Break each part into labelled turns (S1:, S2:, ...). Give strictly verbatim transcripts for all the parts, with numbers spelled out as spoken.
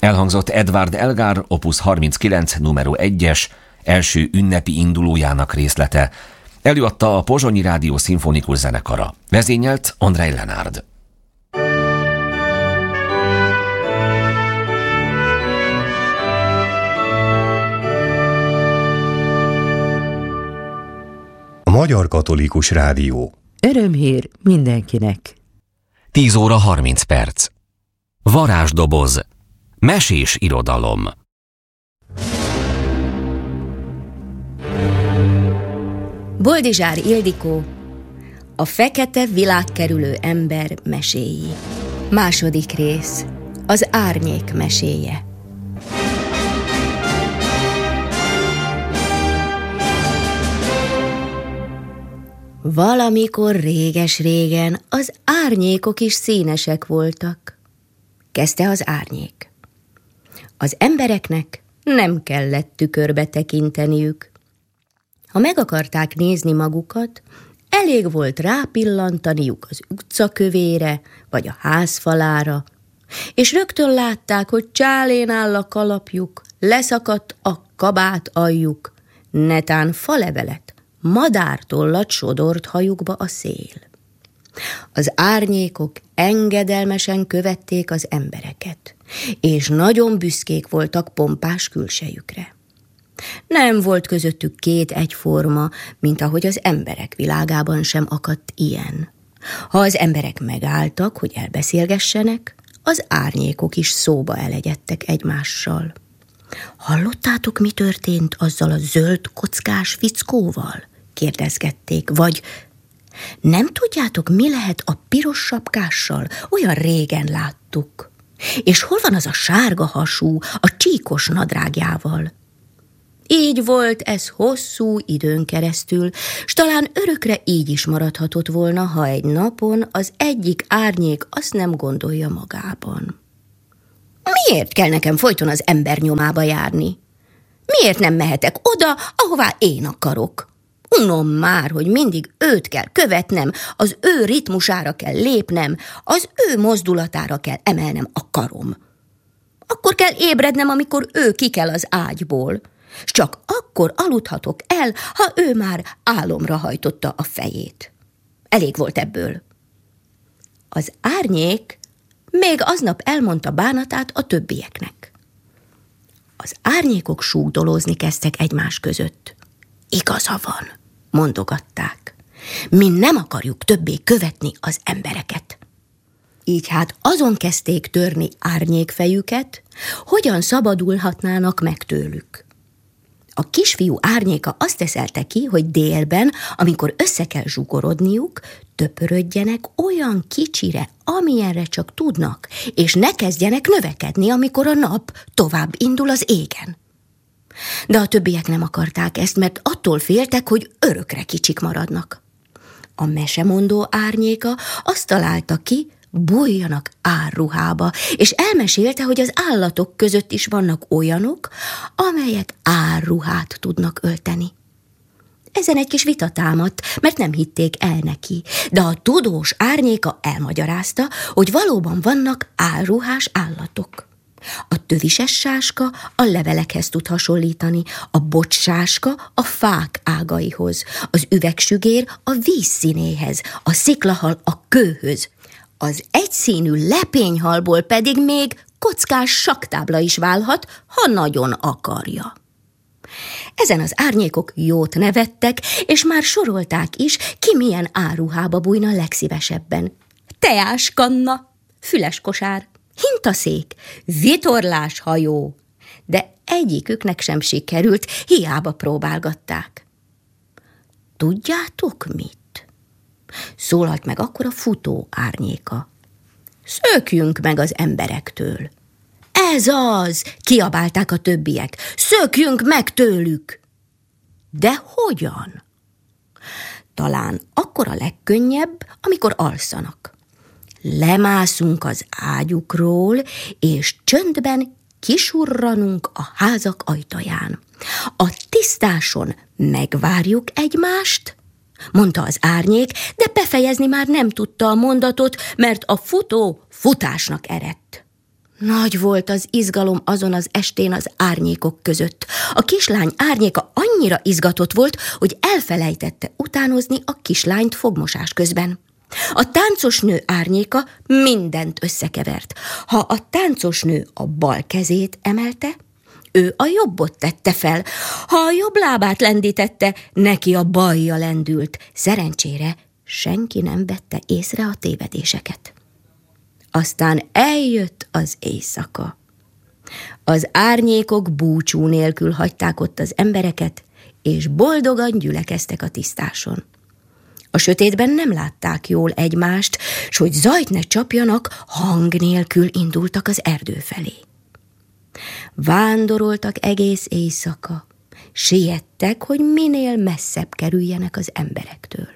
S1: Elhangzott Edvard Elgar opus harminckilenc numero egyes első ünnepi indulójának részlete. Előadta a Pozsonyi Rádió Szimfonikus Zenekara. Vezényelt Andrej Lenárd.
S2: A Magyar Katolikus Rádió.
S3: Örömhír mindenkinek.
S1: tíz óra harminc perc. Varázsdoboz. Mesés irodalom.
S4: Boldizsár Ildikó, a fekete világkerülő ember meséi. Második rész, az árnyék meséje. Valamikor réges-régen az árnyékok is színesek voltak. Kezdte az árnyék. Az embereknek nem kellett tükörbe tekinteniük. Ha meg akarták nézni magukat, elég volt rápillantaniuk az utcakövére vagy a házfalára, és rögtön látták, hogy csálén áll a kalapjuk, leszakadt a kabát aljuk, netán falevelet, madártollat sodort hajukba a szél. Az árnyékok engedelmesen követték az embereket, és nagyon büszkék voltak pompás külsejükre. Nem volt közöttük két egyforma, mint ahogy az emberek világában sem akadt ilyen. Ha az emberek megálltak, hogy elbeszélgessenek, az árnyékok is szóba elegyedtek egymással. Hallottátok, mi történt azzal a zöld kockás fickóval? Kérdezgették, vagy nem tudjátok, mi lehet a piros sapkással? Olyan régen láttuk. És hol van az a sárga hasú, a csíkos nadrágjával? Így volt ez hosszú időn keresztül, s talán örökre így is maradhatott volna, ha egy napon az egyik árnyék azt nem gondolja magában. Miért kell nekem folyton az ember nyomába járni? Miért nem mehetek oda, ahová én akarok? Unom már, hogy mindig őt kell követnem, az ő ritmusára kell lépnem, az ő mozdulatára kell emelnem a karom. Akkor kell ébrednem, amikor ő kikel az ágyból, s csak akkor aludhatok el, ha ő már álomra hajtotta a fejét. Elég volt ebből. Az árnyék még aznap elmondta bánatát a többieknek. Az árnyékok súgdolózni kezdtek egymás között. Igaza van, mondogatták. Mi nem akarjuk többé követni az embereket. Így hát azon kezdték törni árnyékfejüket, hogyan szabadulhatnának meg tőlük. A kisfiú árnyéka azt teszelte ki, hogy délben, amikor össze kell zsugorodniuk, töpörödjenek olyan kicsire, amilyenre csak tudnak, és ne kezdjenek növekedni, amikor a nap tovább indul az égen. De a többiek nem akarták ezt, mert attól féltek, hogy örökre kicsik maradnak. A mesemondó árnyéka azt találta ki, bújjanak árruhába, és elmesélte, hogy az állatok között is vannak olyanok, amelyek árruhát tudnak ölteni. Ezen egy kis vita támadt, mert nem hitték el neki, de a tudós árnyéka elmagyarázta, hogy valóban vannak árruhás állatok. A tövises sáska a levelekhez tud hasonlítani, a bocssáska a fák ágaihoz, az üvegsügér a víz színéhez, a sziklahal a kőhöz, az egyszínű lepényhalból pedig még kockás saktábla is válhat, ha nagyon akarja. Ezen az árnyékok jót nevettek, és már sorolták is, ki milyen áruhába bújna legszívesebben. Teáskanna, füles kosár, hintaszék, vitorlás hajó, de egyiküknek sem sikerült, hiába próbálgatták. Tudjátok mit? Szólalt meg akkor a futó árnyéka. Szökjünk meg az emberektől. Ez az, kiabálták a többiek. Szökjünk meg tőlük. De hogyan? Talán akkor a legkönnyebb, amikor alszanak. Lemászunk az ágyukról, és csöndben kisurranunk a házak ajtaján. A tisztáson megvárjuk egymást, mondta az árnyék, de befejezni már nem tudta a mondatot, mert a futó futásnak eredt. Nagy volt az izgalom azon az estén az árnyékok között. A kislány árnyéka annyira izgatott volt, hogy elfelejtette utánozni a kislányt fogmosás közben. A táncosnő árnyéka mindent összekevert. Ha a táncosnő a bal kezét emelte, ő a jobbot tette fel. Ha a jobb lábát lendítette, neki a balja lendült. Szerencsére senki nem vette észre a tévedéseket. Aztán eljött az éjszaka. Az árnyékok búcsú nélkül hagyták ott az embereket, és boldogan gyülekeztek a tisztáson. A sötétben nem látták jól egymást, s hogy zajt ne csapjanak, hang nélkül indultak az erdő felé. Vándoroltak egész éjszaka, siettek, hogy minél messzebb kerüljenek az emberektől.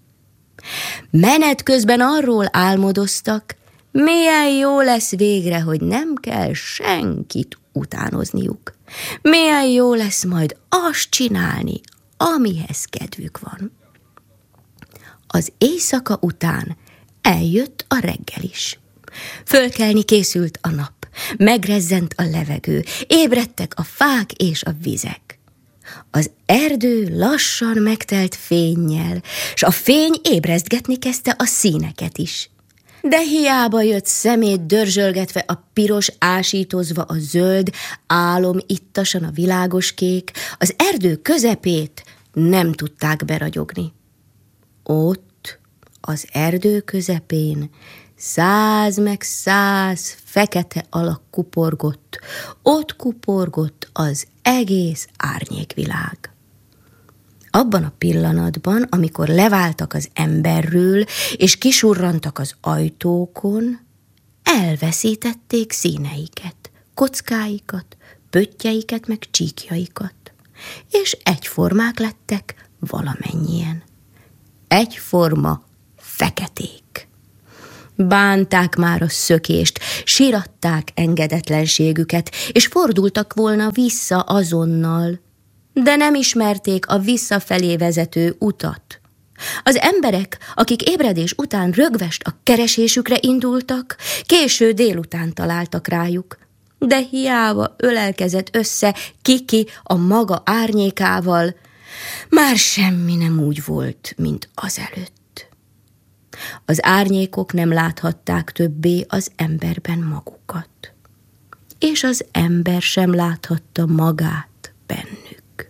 S4: Menet közben arról álmodoztak, milyen jó lesz végre, hogy nem kell senkit utánozniuk. Milyen jó lesz majd azt csinálni, amihez kedvük van. Az éjszaka után eljött a reggel is. Fölkelni készült a nap, megrezzent a levegő, ébredtek a fák és a vizek. Az erdő lassan megtelt fénnyel, s a fény ébrezgetni kezdte a színeket is. De hiába jött szemét dörzsölgetve a piros, ásítozva a zöld, álom ittasan a világos kék, az erdő közepét nem tudták beragyogni. Ott, az erdő közepén, száz meg száz fekete alak kuporgott, ott kuporgott az egész árnyékvilág. Abban a pillanatban, amikor leváltak az emberről, és kisurrantak az ajtókon, elveszítették színeiket, kockáikat, pöttyeiket meg csíkjaikat, és egyformák lettek valamennyien. Egyforma feketék. Bánták már a szökést, síratták engedetlenségüket, és fordultak volna vissza azonnal, de nem ismerték a visszafelé vezető utat. Az emberek, akik ébredés után rögvest a keresésükre indultak, késő délután találtak rájuk, de hiába ölelkezett össze Kiki a maga árnyékával, már semmi nem úgy volt, mint azelőtt. Az árnyékok nem láthatták többé az emberben magukat, és az ember sem láthatta magát bennük.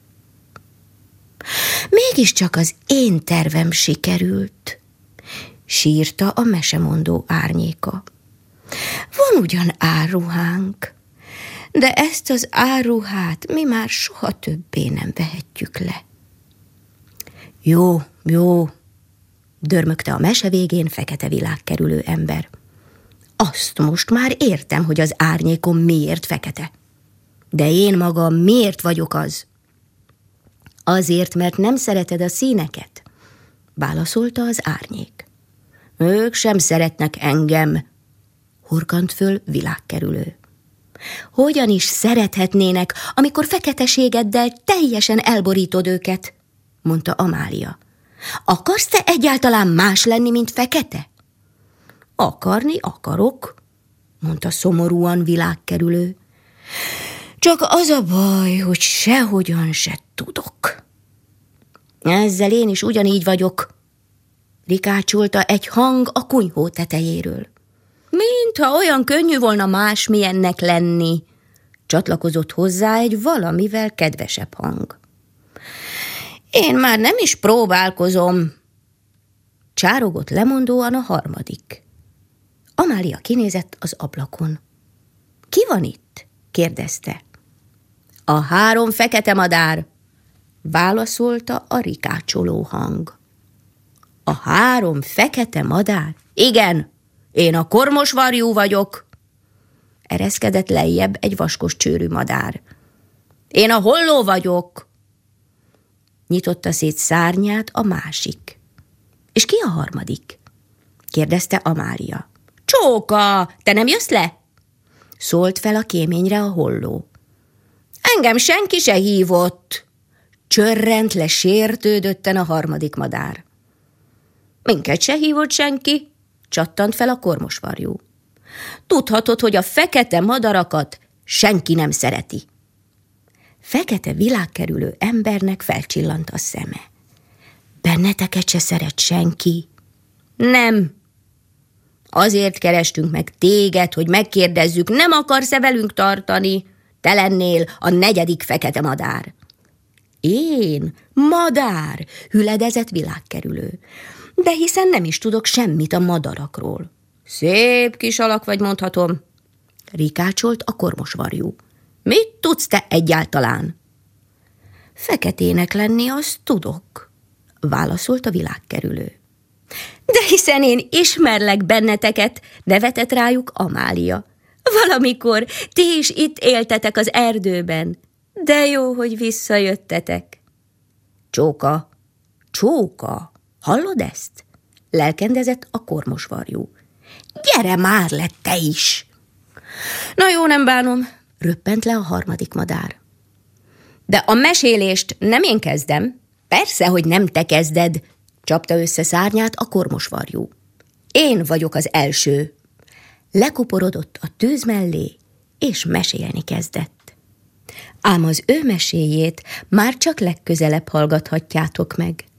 S4: Mégiscsak az én tervem sikerült, sírta a mesemondó árnyéka. Van ugyan árruhánk, de ezt az árruhát mi már soha többé nem vehetjük le. Jó, jó, dörmögte a mese végén fekete világkerülő ember. Azt most már értem, hogy az árnyékom miért fekete. De én magam miért vagyok az? Azért, mert nem szereted a színeket, válaszolta az árnyék. Ők sem szeretnek engem, horkant föl világkerülő. Hogyan is szerethetnének, amikor feketeségeddel teljesen elborítod őket, mondta Amália. Akarsz te egyáltalán más lenni, mint fekete? Akarni akarok, mondta szomorúan világkerülő. Csak az a baj, hogy sehogyan se tudok. Ezzel én is ugyanígy vagyok, rikácsolta egy hang a kunyhó tetejéről. Mintha olyan könnyű volna másmilyennek lenni, csatlakozott hozzá egy valamivel kedvesebb hang. Én már nem is próbálkozom, csárogott lemondóan a harmadik. Amália kinézett az ablakon. Ki van itt? kérdezte. A három fekete madár, válaszolta a rikácsoló hang. A három fekete madár? Igen, én a kormosvarjú vagyok, ereszkedett lejjebb egy vaskos csőrű madár. Én a holló vagyok, nyitotta szét szárnyát a másik. És ki a harmadik? kérdezte Amália. Csóka, te nem jössz le? Szólt fel a kéményre a holló. Engem senki se hívott, csörrent le sértődötten a harmadik madár. Minket se hívott senki, csattant fel a kormosvarjú. Tudhatod, hogy a fekete madarakat senki nem szereti. Fekete világkerülő embernek felcsillant a szeme. Benneteket se szeret senki? Nem. Azért kerestünk meg téged, hogy megkérdezzük, nem akarsz-e velünk tartani? Te lennél a negyedik fekete madár. Én? Madár? Hüledezett világkerülő. De hiszen nem is tudok semmit a madarakról. Szép kis alak vagy, mondhatom. Rikácsolt a kormosvarjú. Mit tudsz te egyáltalán? Feketének lenni, azt tudok, válaszolt a világkerülő. De hiszen én ismerlek benneteket, nevetett rájuk Amália. Valamikor ti is itt éltetek az erdőben. De jó, hogy visszajöttetek. Csóka, Csóka, hallod ezt? Lelkendezett a kormosvarjú. Gyere már le te is! Na jó, nem bánom, röppent le a harmadik madár. De a mesélést nem én kezdem. Persze, hogy nem te kezded, csapta össze szárnyát a kormosvarjú. Én vagyok az első. Lekuporodott a tűz mellé, és mesélni kezdett. Ám az ő meséjét már csak legközelebb hallgathatjátok meg.